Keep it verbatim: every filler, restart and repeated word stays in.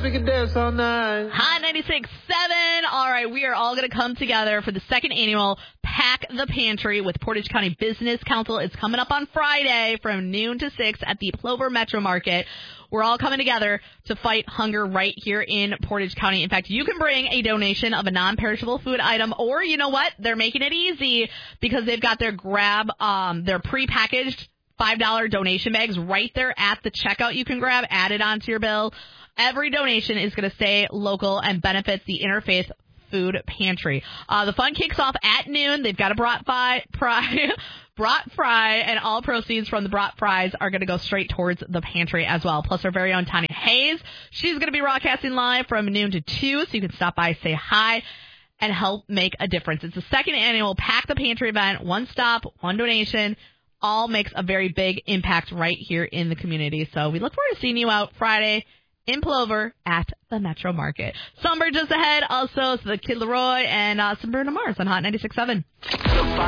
we can dance all night. Hot ninety-six point seven. All right, we are all going to come together for the second annual Pack the Pantry with Portage County Business Council. It's coming up on Friday from noon to six at the Plover Metro Market. We're all coming together to fight hunger right here in Portage County. In fact, you can bring a donation of a non-perishable food item, or you know what? They're making it easy because they've got their grab, um, their prepackaged five dollar donation bags right there at the checkout. You can grab, add it onto your bill. Every donation is going to stay local and benefits the Interfaith Food Pantry. Uh, the fun kicks off at noon. They've got a brat fry, fry, brat fry, and all proceeds from the brat fries are going to go straight towards the pantry as well. Plus, our very own Tanya Hayes. She's going to be broadcasting live from noon to two, so you can stop by, say hi, and help make a difference. It's the second annual Pack the Pantry event. One stop, one donation. All makes a very big impact right here in the community. So we look forward to seeing you out Friday in Plover at the Metro Market. Summer just ahead. Also, the Kid Leroy and uh, some Bruno Mars on Hot ninety-six point seven.